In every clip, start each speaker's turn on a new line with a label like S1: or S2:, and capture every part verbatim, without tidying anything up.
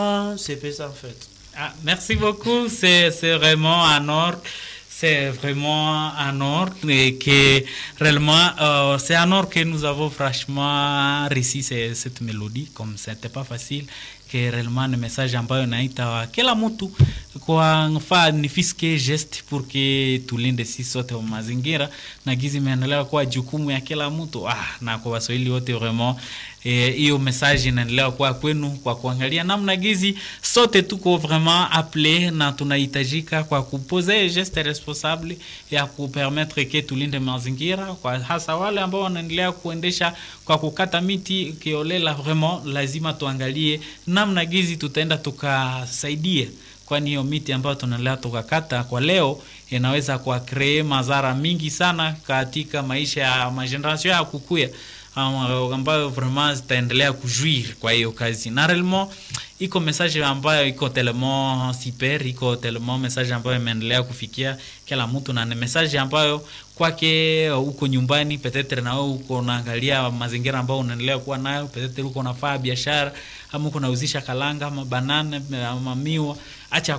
S1: C'est ça en fait.
S2: Ah, merci beaucoup, c'est c'est vraiment un ordre. C'est vraiment un ordre et que réellement, euh, c'est un ordre que nous avons franchement réussi cette mélodie, comme c'était pas facile, que réellement le message ambayo naita kila mtu kwa nafaa nifisike gest porque tulinde sisi sote wa mazingira na gizi imeendelea kuwa jukumu ya kila mtu. Ah, na kwa Waswahili wote vraiment hiyo eh, message inaendelea kwa kwenu kwa kuangalia namna gizi sote tuko vraiment appelé na tunahitajika kwa kupoze geste responsable ya kupermettre que tulinde mazingira kwa hasa wale ambao wanaendelea kuendesha kwa kukata miti kiolela. Vraiment lazima tuangalie namna gizi tutaenda tukasaidia, kwani hiyo miti ambayo tunaendelea tukakata kwa leo inaweza kwa create madhara mingi sana katika maisha ya mageneration ya kukuya ambayo vraiment zitaendelea kujuir kwa hiyo kazi. Na réellement iko message ambayo iko tellement super, iko tellement message ambayo imeendelea kufikia kila mtu, na ni message ambayo kwake uko nyumbani peut-être na wewe uko unaangalia mazingira ambayo unaendelea kuwa nayo, peut-être uko unafanya biashara ama uko unauzisha kalanga ama banana ama miwa, acha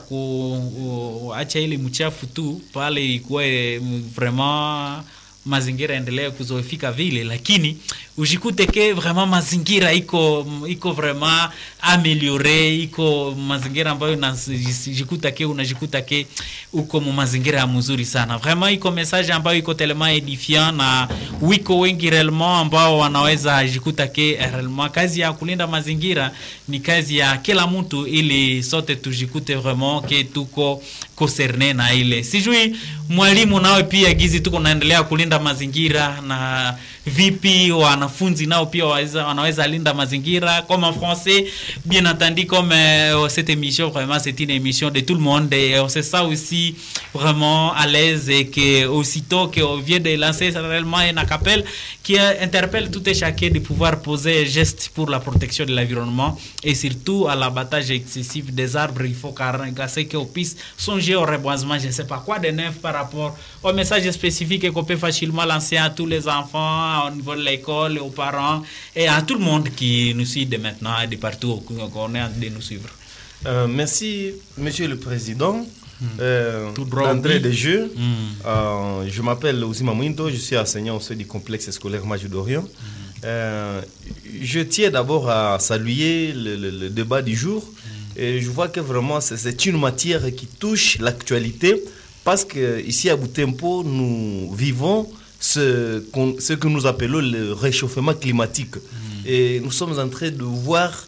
S2: ku acha ile mchafu tu pale ikuwe vraiment mazingira endelee kuzoefika vile, lakini ujikute ke vraiment mazingira iko iko vraiment ameliore, iko mazingira ambayo unajikuta ke unajikuta ke uko mu mazingira mzuri sana. Vraiment iko message ambayo iko tellement edifiant, na wiko wengi réellement ambao wanaweza jikuta ke réellement kazi ya kulinda mazingira ni kazi ya kila mtu, ili sote tujikute vraiment ke tuko concerné na ile. Sijui mwalimu nawe pia gizi tuko naendelea kulinda mazingira, na vipi wanafunzi nao pia waweza wanaweza linda mazingira comme en français bien entendu, comme euh, cette émission vraiment c'est une émission de tout le monde, et on sait ça aussi vraiment à l'aise, et que aussitôt qu'on vient de lancer réellement un appel qui interpelle tout et chacun de pouvoir poser un geste pour la protection de l'environnement et surtout à l'abattage excessif des arbres. Il faut qu'à qu'on puisse songer au reboisement, je ne sais pas quoi de neuf par rapport au message spécifique qu'on peut facilement lancer à tous les enfants au niveau de l'école, aux parents et à tout le monde qui nous suit de maintenant et de partout qu'on est en train de nous suivre.
S1: Euh, merci, Monsieur le Président. Euh, D'entrée de jeu, mm. euh, je m'appelle Ousima Mwindo, je suis enseignant au sein du complexe scolaire Major Dorion. Mm. Euh, je tiens d'abord à saluer le, le, le débat du jour, mm. et je vois que vraiment c'est une matière qui touche l'actualité, parce qu'ici à Butembo, nous vivons ce, ce que nous appelons le réchauffement climatique. Mm. Et nous sommes en train de voir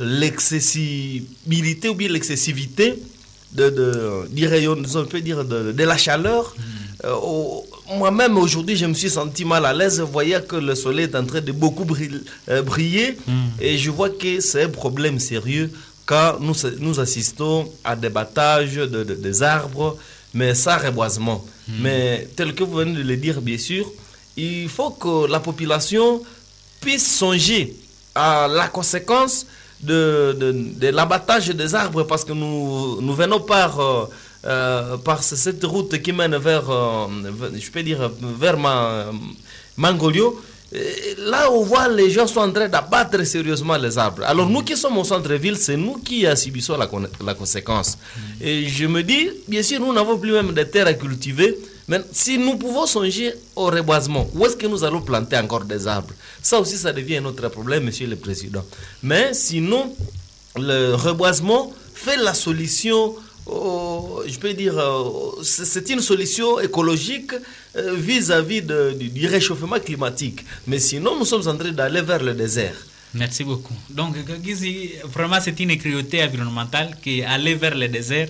S1: l'excessibilité ou bien l'excessivité de, de, du rayon, on peut dire de, de la chaleur. Mm. Euh, moi-même aujourd'hui je me suis senti mal à l'aise, voyant que le soleil est en train de beaucoup briller, euh, briller mm. et je vois que c'est un problème sérieux quand nous, nous assistons à des battages de, de, des arbres, mais sans reboisement. Mm. Mais tel que vous venez de le dire, bien sûr, il faut que la population puisse songer à la conséquence de, de, de l'abattage des arbres, parce que nous, nous venons par, euh, euh, par cette route qui mène vers, euh, je peux dire, vers ma, Mangolio. Et là, on voit les gens sont en train d'abattre sérieusement les arbres. Alors, nous qui sommes au centre-ville, c'est nous qui subissons la, la conséquence. Et je me dis, bien sûr, nous n'avons plus même de terres à cultiver. Mais si nous pouvons songer au reboisement, où est-ce que nous allons planter encore des arbres? Ça aussi, ça devient un autre problème, Monsieur le Président. Mais sinon, le reboisement fait la solution, oh, je peux dire, oh, c'est une solution écologique euh, vis-à-vis de, du, du réchauffement climatique. Mais sinon, nous sommes en train d'aller vers le désert.
S2: Merci beaucoup. Donc, vraiment, c'est une cruauté environnementale qui aller vers le désert,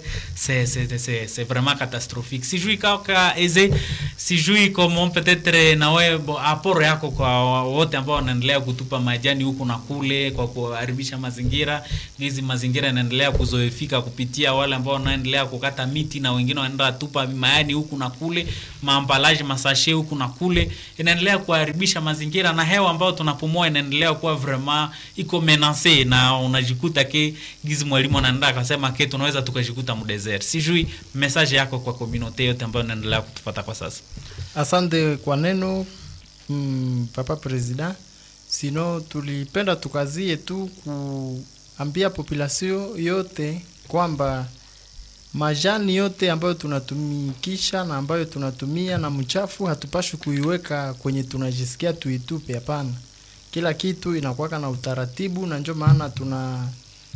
S2: c'est vraiment catastrophique. Si je kaka eze, si je comment peut-être nawe apport yako kwa wote ambao wanaendelea kutupa majani huku na kule kwa kuharibisha mazingira, hizi mazingira yanaendelea kuzoefika kupitia wale ambao wanaendelea kukata miti na wengine wanaenda tupa majani huku na kule, maambalaje masashe huku na kule, inaendelea kuharibisha mazingira, na hewa ambao tunapumua inaendelea kuwa vraiment iko menacé, na unajikuta ke gizi mwalimu anaenda akasema ke tunaweza tukajikuta mu desert. Sijui message yako kwa community yote ambayo inaendelea kutufuata kwa sasa.
S3: Asante kwa neno mm, Papa President. Sino tulipenda tukazie tu ku ambia population yote kwamba majani yote ambayo tunatumikisha na ambayo tunatumia na mchafu hatupashi kuiweka kwenye tunajisikia tuitupe, hapana. Kila kitu inakuwa na utaratibu, na ndio maana tuna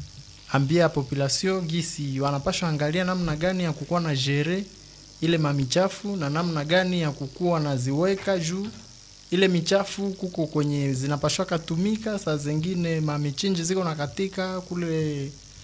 S3: ambia population gisi wanapaswa angalia namna gani ya kukua na jere ile mamichafu na namna gani ya kukua na ziweka juu ile michafu kuko kwenye zinapashwa katumika. Saa zingine mamichinji ziko na katika kule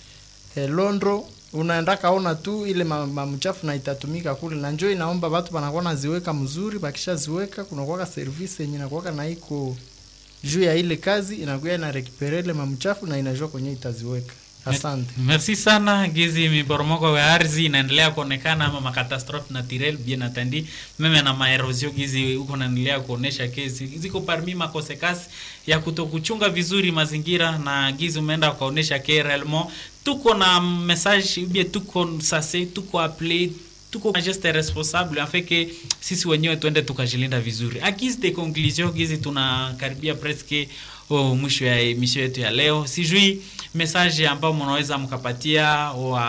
S3: eh, Londro unaenda kaona tu ile mamchafu na itatumika kule, na njoo inaomba watu wanakuwa naziweka mzuri. Bakisha ziweka kuna kuwaka service yenye inakuwa na iko juu ya ile kazi, inakuwa na recupere ile mamchafu na inajua kwenye itaziweka. Asante.
S2: Merci sana Gizi. Miporomoko wa ardhi inaendelea kuonekana ama makatastrophe naturelle bien entendu, meme na maerosion Gizi uko naendelea kuonesha kesi ziko parmi makosekasi ya kutokuchunga vizuri mazingira, na Gizi umeenda kuonesha ke réellement tuko na message bien, tuko sasa tuko appelé tuko geste responsable en fait que sisi wenyewe tuende tukajilinda vizuri. Akisi de conclusion Gizi, tunakaribia presque oh, mwisho ya emission yetu ya leo. Sijui message ambao mnaweza mkapatia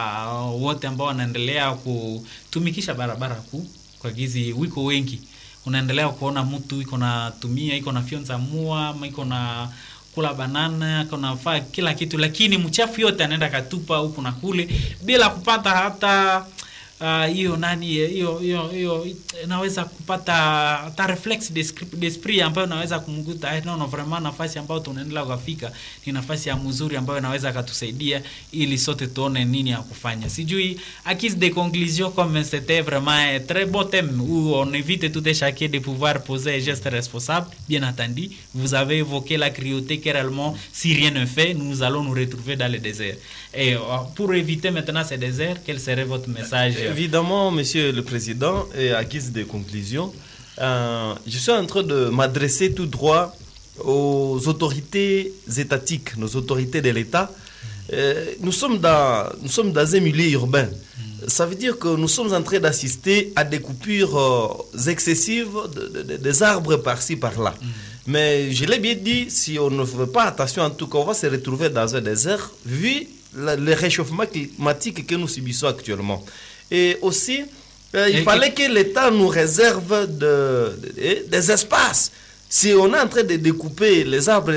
S2: wote ambao wanaendelea kutumikisha barabara kuu kwa Gizi. Wiko wengi unaendelea kuona mtu iko na tumia iko na fionza mua iko na kula banana iko na faa kila kitu, lakini mchafu yote anaenda katupa huku na kule bila kupata hata hiyo uh, nani hiyo hiyo hiyo naweza kupata hata reflex d'esprit ambayo naweza kumguta no no vraiment nafasi ambayo tunaendelea kufika ni nafasi ya mzuri ambayo naweza katusaidia ili sote tuone nini ya kufanya. Sijui akis de conclusion comme c'était vraiment un très beau thème où on évite tout et chacun de pouvoir poser un geste responsable. Bien entendu, vous avez évoqué la cruauté que réellement si rien ne fait, nous allons nous retrouver dans le désert. Et pour éviter maintenant ce désert, quel serait votre message?
S1: Évidemment, Monsieur le Président, et à guise de conclusion, euh, je suis en train de m'adresser tout droit aux autorités étatiques, nos autorités de l'État. Euh, nous sommes dans, nous sommes dans un milieu urbain. Ça veut dire que nous sommes en train d'assister à des coupures euh, excessives de, de, de, des arbres par-ci, par-là. Mm. Mais je l'ai bien dit, si on ne fait pas attention, en tout cas, on va se retrouver dans un désert, vu le, le réchauffement climatique que nous subissons actuellement. Et aussi, euh, il et fallait que l'État nous réserve de, de, de, des espaces. Si on est en train de découper les arbres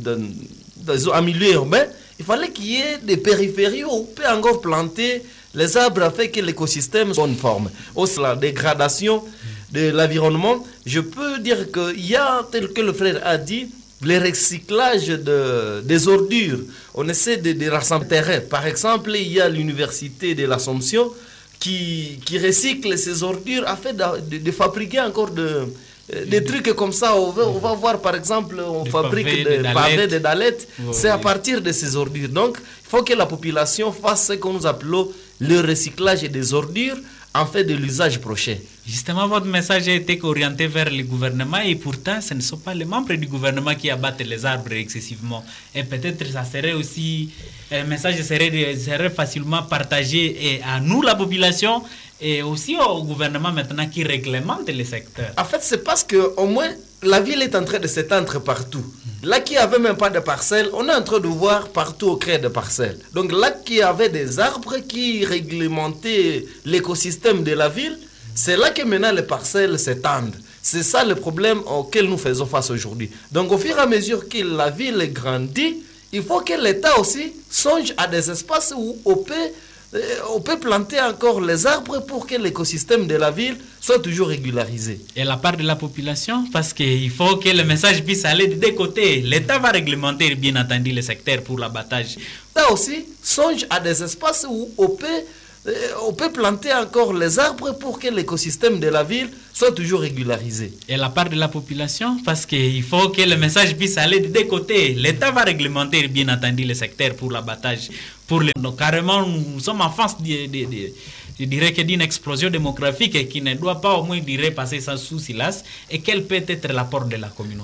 S1: en milieu urbain, il fallait qu'il y ait des périphéries où on peut encore planter les arbres afin que l'écosystème soit en forme. Aussi, la dégradation de l'environnement, je peux dire qu'il y a, tel que le frère a dit, le recyclage de, des ordures. On essaie de, de rassembler terrain. Par exemple, il y a l'université de l'Assomption qui, qui recycle ces ordures afin de, de, de fabriquer encore de, des trucs comme ça. On va, on va voir, par exemple, on des fabrique des pavés, des dalettes. Oh, c'est oui. À partir de ces ordures. Donc, il faut que la population fasse ce que nous appelons le recyclage des ordures en fait de l'usage prochain.
S2: Justement, votre message a été orienté vers le gouvernement et pourtant, ce ne sont pas les membres du gouvernement qui abattent les arbres excessivement. Et peut-être ça serait aussi, un message serait, serait facilement partagé et à nous, la population, et aussi au gouvernement maintenant qui réglemente les secteurs.
S1: En fait, c'est parce qu'au moins, la ville est en train de s'étendre partout. Là qui avait même pas de parcelles, on est en train de voir partout au créer de parcelles. Donc là qui avait des arbres qui réglementaient l'écosystème de la ville, c'est là que maintenant les parcelles s'étendent. C'est ça le problème auquel nous faisons face aujourd'hui. Donc au fur et à mesure que la ville grandit, il faut que l'État aussi songe à des espaces où on peut on peut planter encore les arbres pour que l'écosystème de la ville soit toujours régularisé.
S2: Et la part de la population, parce qu'il faut que le message puisse aller des deux côtés. L'État va réglementer bien entendu les secteurs pour l'abattage.
S1: Là aussi, songe à des espaces où on peut, euh, on peut planter encore les arbres pour que l'écosystème de la ville soit toujours régularisé.
S2: Et la part de la population, parce qu'il faut que le message puisse aller des deux côtés. L'État va réglementer bien entendu les secteurs pour l'abattage. Pour les... Donc, carrément, nous sommes en face de, de, de, je dirais que d'une explosion démographique qui ne doit pas au moins dire passer sans sous silence et quel peut être l'apport de la communauté.